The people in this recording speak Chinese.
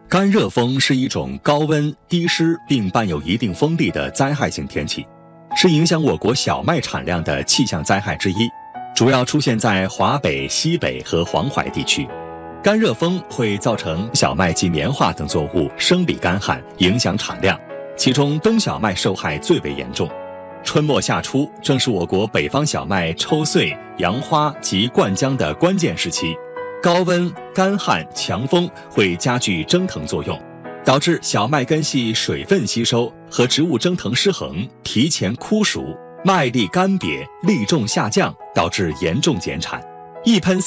干热风是一种高温、低湿并伴有一定风力的灾害性天气，是影响我国小麦产量的气象灾害之一，主要出现在华北、西北和黄淮地区。干热风会造成小麦及棉花等作物生理干旱，影响产量，其中冬小麦受害最为严重。春末夏初正是我国北方小麦抽穗、扬花及灌浆的关键时期，高温、干旱、强风会加剧蒸腾作用，导致小麦根系水分吸收和植物蒸腾失衡，提前枯熟，麦粒干瘪，粒重下降，导致严重减产。一喷